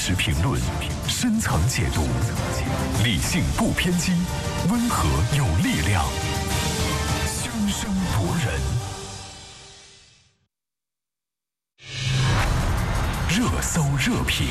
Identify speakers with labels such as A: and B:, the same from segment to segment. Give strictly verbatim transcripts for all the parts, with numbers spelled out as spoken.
A: 实评论，深层解读，理性不偏激，温和有力量，生生博人。热搜热评，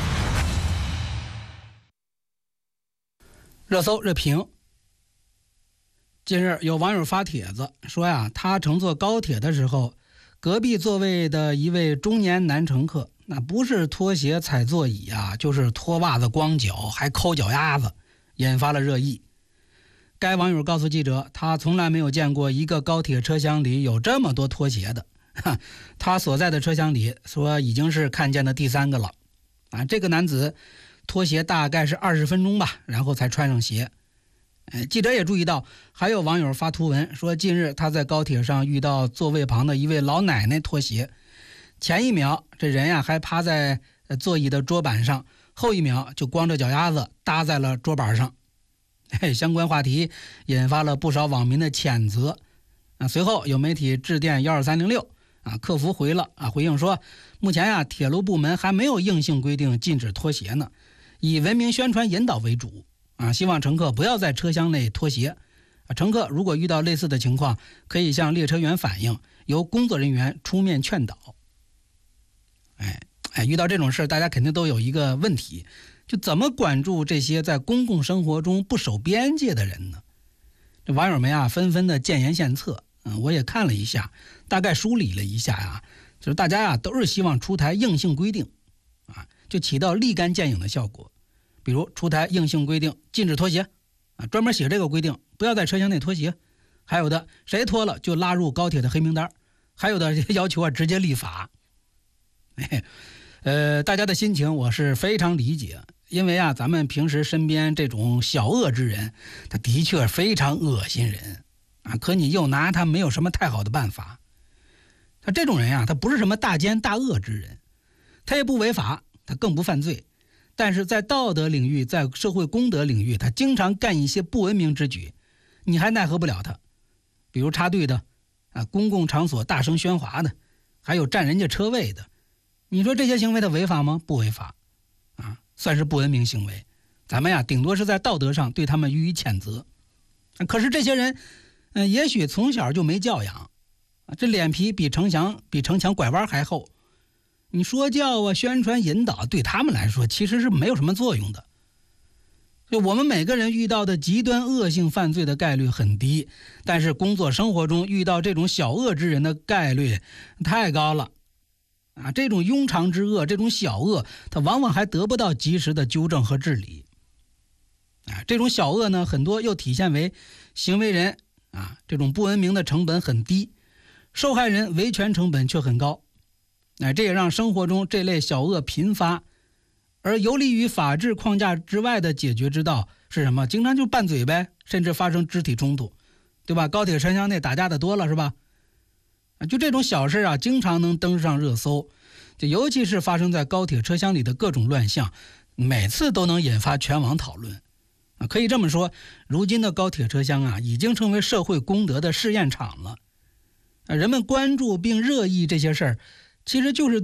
B: 热搜热评。近日有网友发帖子说呀，他乘坐高铁的时候，隔壁座位的一位中年男乘客，那不是脱鞋踩座椅啊，就是脱袜子光脚，还抠脚丫子，引发了热议。该网友告诉记者，他从来没有见过一个高铁车厢里有这么多拖鞋的。他所在的车厢里说已经是看见的第三个了。啊，这个男子脱鞋大概是二十分钟吧，然后才穿上鞋。呃，记者也注意到，还有网友发图文说，近日他在高铁上遇到座位旁的一位老奶奶脱鞋，前一秒这人呀还趴在座椅的桌板上，后一秒就光着脚丫子搭在了桌板上。嘿，相关话题引发了不少网民的谴责。啊，随后有媒体致电一二三零六，啊，客服回了啊，回应说，目前呀铁路部门还没有硬性规定禁止脱鞋呢，以文明宣传引导为主。啊，希望乘客不要在车厢内脱鞋。啊，乘客如果遇到类似的情况，可以向列车员反映，由工作人员出面劝导。哎哎，遇到这种事，大家肯定都有一个问题，就怎么管住这些在公共生活中不守边界的人呢？这网友们啊，纷纷的建言献策。嗯，我也看了一下，大概梳理了一下呀，就是大家呀都是希望出台硬性规定，啊，就起到立竿见影的效果。比如出台硬性规定禁止脱鞋，啊，专门写这个规定，不要在车厢内脱鞋。还有的谁脱了就拉入高铁的黑名单，还有的要求啊直接立法。哎，呃，大家的心情我是非常理解，因为啊，咱们平时身边这种小恶之人，他的确非常恶心人啊，可你又拿他没有什么太好的办法。他这种人啊，他不是什么大奸大恶之人，他也不违法，他更不犯罪。但是在道德领域，在社会公德领域，他经常干一些不文明之举，你还奈何不了他。比如插队的，啊，公共场所大声喧哗的，还有占人家车位的，你说这些行为他违法吗？不违法，啊，算是不文明行为。咱们呀，顶多是在道德上对他们予以谴责。可是这些人，嗯、呃，也许从小就没教养，啊，这脸皮比城墙比城墙拐弯还厚。你说教啊，宣传引导，对他们来说其实是没有什么作用的。就我们每个人遇到的极端恶性犯罪的概率很低，但是工作生活中遇到这种小恶之人的概率太高了。啊，这种庸常之恶，这种小恶，它往往还得不到及时的纠正和治理。啊，这种小恶呢，很多又体现为行为人啊，这种不文明的成本很低，受害人维权成本却很高。哎，这也让生活中这类小恶频发，而游离于法治框架之外的解决之道是什么？经常就拌嘴呗，甚至发生肢体冲突，对吧？高铁车厢内打架的多了，是吧？就这种小事啊，经常能登上热搜，就尤其是发生在高铁车厢里的各种乱象，每次都能引发全网讨论。啊，可以这么说，如今的高铁车厢啊，已经成为社会公德的试验场了。人们关注并热议这些事儿，其实就是